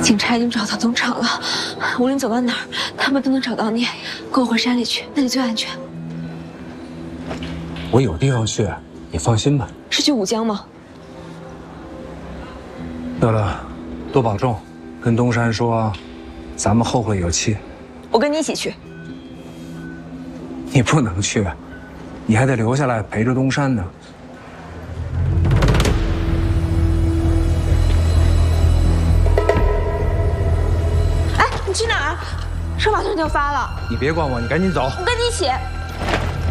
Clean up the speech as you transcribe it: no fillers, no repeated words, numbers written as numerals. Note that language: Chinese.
警察已经找到农场了，无论走到哪儿，他们都能找到你。跟我回山里去，那里最安全。 我有地方去，你放心吧。 是去武江吗？ 乐乐，多保重，跟东山说，咱们后会有期。 我跟你一起去。 你不能去，你还得留下来陪着东山呢。 哎，你去哪儿？车马上就要发了。 你别管我，你赶紧走。 我跟你一起。